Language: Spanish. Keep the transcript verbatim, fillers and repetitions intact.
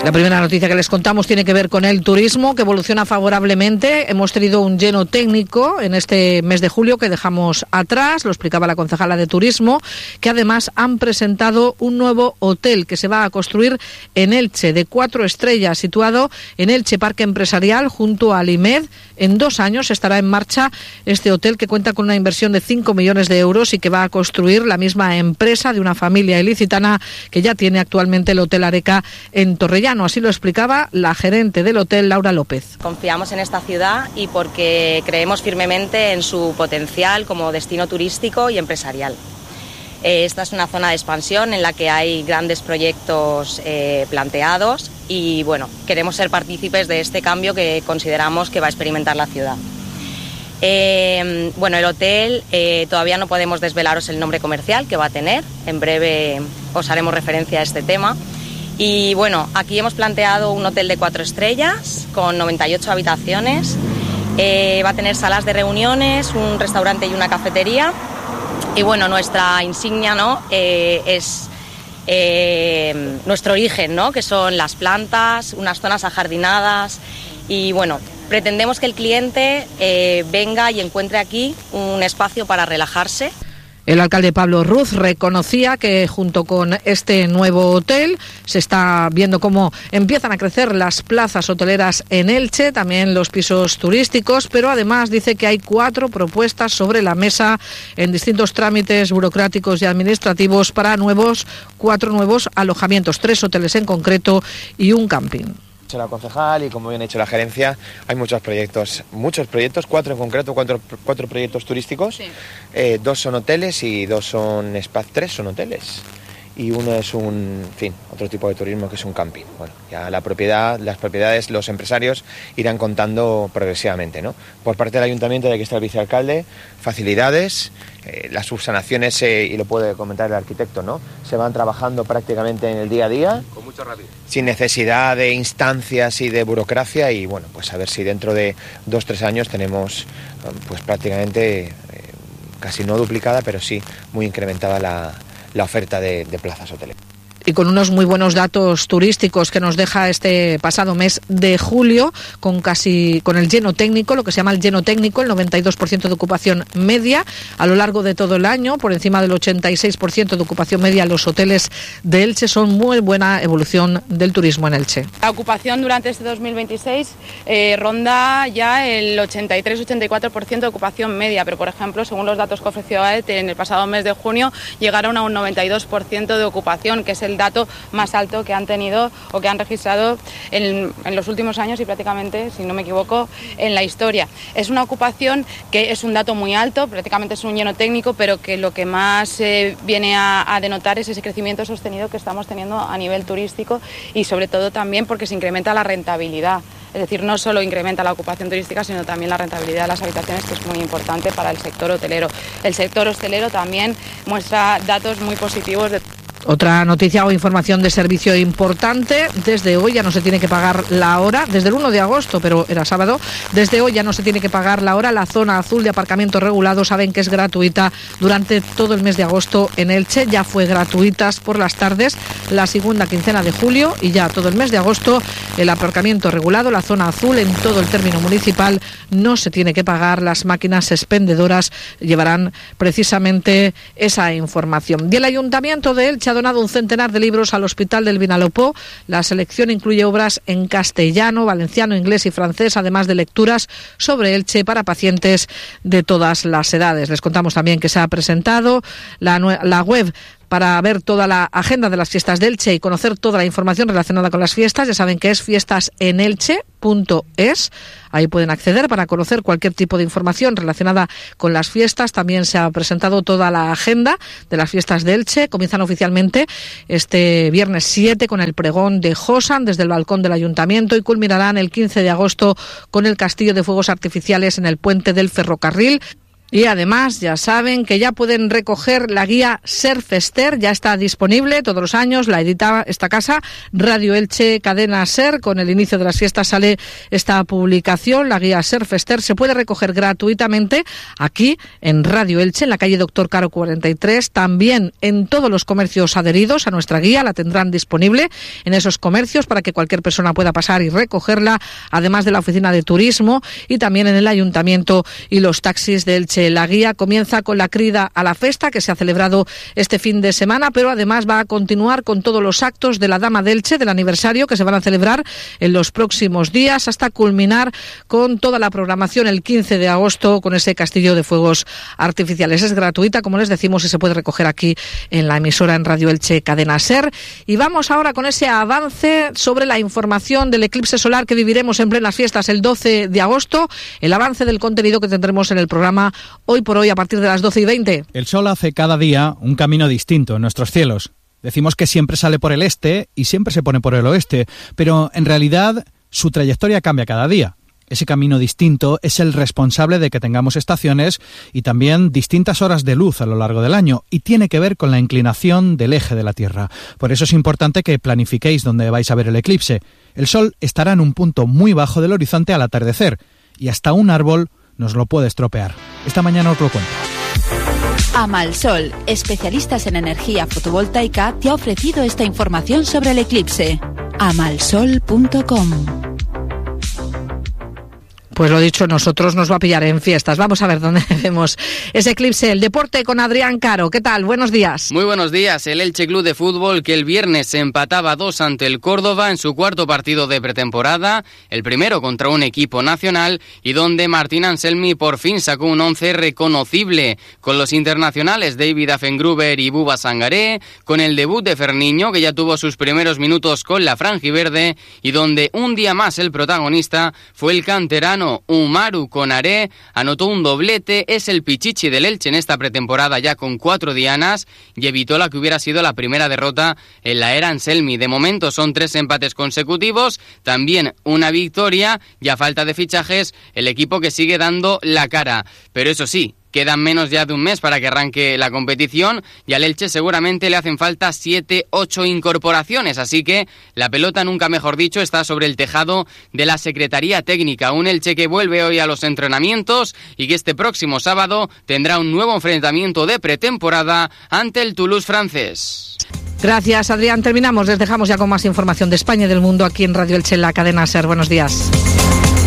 La primera noticia que les contamos tiene que ver con el turismo, que evoluciona favorablemente. Hemos tenido un lleno técnico en este mes de julio que dejamos atrás, lo explicaba la concejala de Turismo, que además han presentado un nuevo hotel que se va a construir en Elche, de cuatro estrellas, situado en Elche Parque Empresarial, junto al I M E D. En dos años estará en marcha este hotel, que cuenta con una inversión de cinco millones de euros y que va a construir la misma empresa de una familia ilicitana que ya tiene actualmente el Hotel Areca en Torrellano. Así lo explicaba la gerente del hotel, Laura López. Confiamos en esta ciudad y porque creemos firmemente en su potencial como destino turístico y empresarial. Esta es una zona de expansión en la que hay grandes proyectos eh, planteados y bueno, queremos ser partícipes de este cambio que consideramos que va a experimentar la ciudad. Eh, bueno, el hotel eh, todavía no podemos desvelaros el nombre comercial que va a tener, en breve os haremos referencia a este tema. Y bueno, aquí hemos planteado un hotel de cuatro estrellas con noventa y ocho habitaciones, eh, va a tener salas de reuniones, un restaurante y una cafetería. Y bueno, nuestra insignia, ¿no?, eh, es eh, nuestro origen, ¿no?, que son las plantas, unas zonas ajardinadas y bueno, pretendemos que el cliente eh, venga y encuentre aquí un espacio para relajarse. El alcalde Pablo Ruz reconocía que junto con este nuevo hotel se está viendo cómo empiezan a crecer las plazas hoteleras en Elche, también los pisos turísticos, pero además dice que hay cuatro propuestas sobre la mesa en distintos trámites burocráticos y administrativos para nuevos, cuatro nuevos alojamientos, tres hoteles en concreto y un camping. La concejal y como bien ha hecho la gerencia, hay muchos proyectos, muchos proyectos, cuatro en concreto, cuatro, cuatro proyectos turísticos, sí. eh, dos son hoteles y dos son spa, tres son hoteles y uno es un, en fin, otro tipo de turismo que es un camping. Bueno, ya la propiedad, las propiedades, los empresarios irán contando progresivamente, ¿no? Por parte del ayuntamiento, de aquí está el vicealcalde, facilidades. Eh, las subsanaciones, eh, y lo puede comentar el arquitecto, ¿no?, se van trabajando prácticamente en el día a día, con mucha rapidez, sin necesidad de instancias y de burocracia y bueno, pues a ver si dentro de dos, tres años tenemos pues prácticamente eh, casi no duplicada, pero sí muy incrementada la, la oferta de, de plazas hoteleras. Y con unos muy buenos datos turísticos que nos deja este pasado mes de julio, con casi con el lleno técnico, lo que se llama el lleno técnico, el noventa y dos por ciento de ocupación media a lo largo de todo el año, por encima del ochenta y seis por ciento de ocupación media. Los hoteles de Elche son muy buena evolución del turismo en Elche. La ocupación durante este dos mil veintiséis eh, ronda ya el ochenta y tres ochenta y cuatro por ciento de ocupación media, pero por ejemplo, según los datos que ofreció A E T en el pasado mes de junio, llegaron a un noventa y dos por ciento de ocupación, que es el dato más alto que han tenido o que han registrado en, en los últimos años y prácticamente, si no me equivoco, en la historia. Es una ocupación que es un dato muy alto, prácticamente es un lleno técnico, pero que lo que más eh, viene a, a denotar es ese crecimiento sostenido que estamos teniendo a nivel turístico y sobre todo también porque se incrementa la rentabilidad. Es decir, no solo incrementa la ocupación turística, sino también la rentabilidad de las habitaciones, que es muy importante para el sector hotelero. El sector hostelero también muestra datos muy positivos de... Otra noticia o información de servicio importante: desde hoy ya no se tiene que pagar la hora, desde el uno de agosto, pero era sábado, desde hoy ya no se tiene que pagar la hora. La zona azul de aparcamiento regulado saben que es gratuita durante todo el mes de agosto en Elche, ya fue gratuitas por las tardes la segunda quincena de julio y ya todo el mes de agosto el aparcamiento regulado, la zona azul en todo el término municipal no se tiene que pagar. Las máquinas expendedoras llevarán precisamente esa información. Y el Ayuntamiento de Elche ha donado un centenar de libros al Hospital del Vinalopó. La selección incluye obras en castellano, valenciano, inglés y francés, además de lecturas sobre Elche para pacientes de todas las edades. Les contamos también que se ha presentado la, la web para ver toda la agenda de las fiestas de Elche y conocer toda la información relacionada con las fiestas. Ya saben que es fiestas en elche punto es. Ahí pueden acceder para conocer cualquier tipo de información relacionada con las fiestas. También se ha presentado toda la agenda de las fiestas de Elche. Comienzan oficialmente este viernes siete con el pregón de Josan desde el balcón del Ayuntamiento y culminarán el quince de agosto con el castillo de fuegos artificiales en el puente del ferrocarril. Y además ya saben que ya pueden recoger la guía Ser Fester, ya está disponible todos los años, la edita esta casa, Radio Elche Cadena Ser. Con el inicio de las fiestas sale esta publicación, la guía Ser Fester. Se puede recoger gratuitamente aquí en Radio Elche, en la calle Doctor Caro cuarenta y tres, también en todos los comercios adheridos a nuestra guía, la tendrán disponible en esos comercios para que cualquier persona pueda pasar y recogerla, además de la oficina de turismo y también en el ayuntamiento y los taxis de Elche. La guía comienza con la crida a la festa que se ha celebrado este fin de semana, pero además va a continuar con todos los actos de la Dama de Elche, del aniversario, que se van a celebrar en los próximos días, hasta culminar con toda la programación el quince de agosto con ese castillo de fuegos artificiales. Es gratuita, como les decimos, y se puede recoger aquí en la emisora en Radio Elche Cadena Ser. Y vamos ahora con ese avance sobre la información del eclipse solar que viviremos en plenas fiestas el doce de agosto, el avance del contenido que tendremos en el programa Hoy por Hoy a partir de las doce y veinte. El sol hace cada día un camino distinto en nuestros cielos. Decimos que siempre sale por el este y siempre se pone por el oeste, pero en realidad su trayectoria cambia cada día. Ese camino distinto es el responsable de que tengamos estaciones y también distintas horas de luz a lo largo del año, y tiene que ver con la inclinación del eje de la Tierra. Por eso es importante que planifiquéis dónde vais a ver el eclipse. El sol estará en un punto muy bajo del horizonte al atardecer, y hasta un árbol nos lo puede estropear. Esta mañana os lo cuento. Amalsol, especialistas en energía fotovoltaica, te ha ofrecido esta información sobre el eclipse. amalsol punto com. Pues lo dicho, nosotros nos va a pillar en fiestas. Vamos a ver dónde vemos ese eclipse. El deporte con Adrián Caro. ¿Qué tal? Buenos días. Muy buenos días. El Elche Club de Fútbol, que el viernes se empataba dos ante el Córdoba en su cuarto partido de pretemporada, el primero contra un equipo nacional, y donde Martín Anselmi por fin sacó un once reconocible, con los internacionales David Affengruber y Buba Sangaré, con el debut de Ferniño, que ya tuvo sus primeros minutos con la franjiverde, y donde un día más el protagonista fue el canterano Umaru Konaré. Anotó un doblete, es el pichichi del Elche en esta pretemporada ya con cuatro dianas, y evitó la que hubiera sido la primera derrota en la era Anselmi. De momento son tres empates consecutivos, también una victoria, y a falta de fichajes el equipo que sigue dando la cara. Pero eso sí, quedan menos ya de un mes para que arranque la competición, y al Elche seguramente le hacen falta siete ocho incorporaciones, así que la pelota, nunca mejor dicho, está sobre el tejado de la Secretaría Técnica. Un Elche que vuelve hoy a los entrenamientos y que este próximo sábado tendrá un nuevo enfrentamiento de pretemporada ante el Toulouse francés. Gracias, Adrián. Terminamos. Les dejamos ya con más información de España y del mundo aquí en Radio Elche, en la cadena Ser. Buenos días.